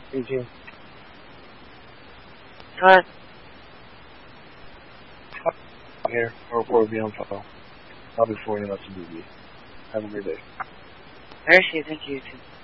18. What? Here, or be on file. I'll be forwarding out to BB. Have a great day. Mercy, thank you too.